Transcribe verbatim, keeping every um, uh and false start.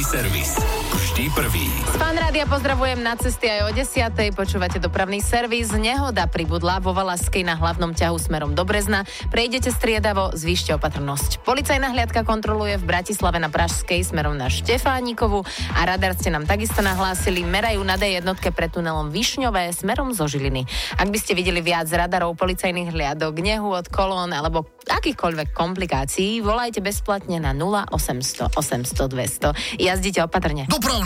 Dopravný servis. Vždy prvý. Z Fan rádia pozdravujem na cesty aj o desiatej. Počúvate Dopravný servis. Nehoda pribudla vo Valašskej na hlavnom ťahu smerom do Brezna. Prejdete striedavo, zvýšte opatrnosť. Policajná hliadka kontroluje v Bratislave na Pražskej smerom na Štefánikovu a radar ste nám takisto nahlásili. Merajú na dé jedna pred tunelom Višňové smerom zo Žiliny. Ak by ste videli viac radarov, policajných hliadok, nehôd, kolón alebo akýchkoľvek komplikácií, volajte bezplatne na nula osemsto osemsto dvesto. Jazdite opatrne. Dopravný